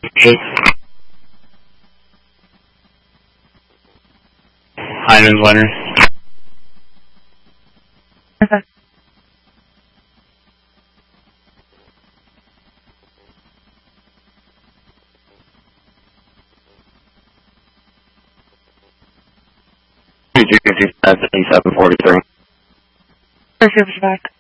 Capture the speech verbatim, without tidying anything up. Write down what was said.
Hyman's winner. Okay. two two two seven forty three. First back.